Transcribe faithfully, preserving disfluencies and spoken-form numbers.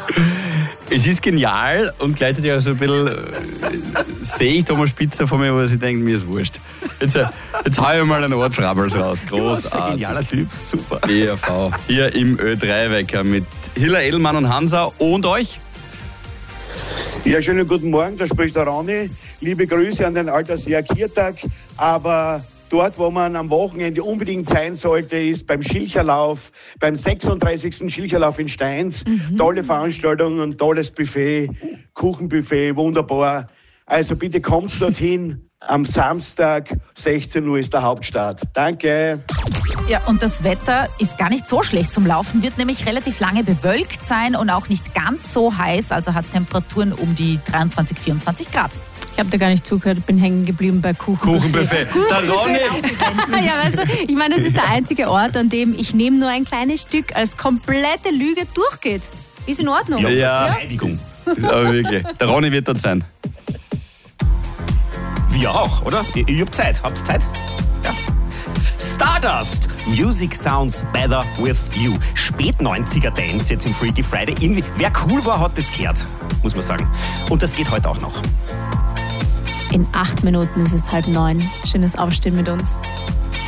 Es ist genial und gleichzeitig auch so ein bisschen äh, sehe ich Thomas Spitzer vor mir, wo ich denke, mir ist wurscht. Jetzt, äh, jetzt hau ich mal einen Ort Schrabels raus. Großartig. Genialer Typ, super. E R V. Hier im Ö drei Wecker mit Hiller Edelmann und Hansa und euch. Ja, schönen guten Morgen, da spricht der Ronny. Liebe Grüße an den Altersjahr Kiertag. Aber dort, wo man am Wochenende unbedingt sein sollte, ist beim Schilcherlauf, beim sechsunddreißigsten Schilcherlauf in Steins. Mhm. Tolle Veranstaltung und tolles Buffet, Kuchenbuffet, wunderbar. Also bitte kommt dorthin. Am Samstag, sechzehn Uhr ist der Hauptstart. Danke. Ja, und das Wetter ist gar nicht so schlecht zum Laufen, wird nämlich relativ lange bewölkt sein und auch nicht ganz so heiß, also hat Temperaturen um die dreiundzwanzig, vierundzwanzig Grad. Ich habe dir gar nicht zugehört, bin hängen geblieben bei Kuchenbuffet. Kuchenbuffet. Der Ronny. Ja, weißt du, ich meine, das ist der einzige Ort, an dem ich nehme nur ein kleines Stück als komplette Lüge durchgeht. Ist in Ordnung. Ja, ja. Beleidigung. Aber wirklich. Der Ronny wird dort sein. Wir auch, oder? Ihr, ihr habt Zeit. Habt ihr Zeit? Ja. Stardust. Music sounds better with you. Spät-neunziger Dance jetzt im Freaky Friday. Irgendwie, wer cool war, hat das gehört, muss man sagen. Und das geht heute auch noch. In acht Minuten ist es halb neun. Schönes Aufstehen mit uns.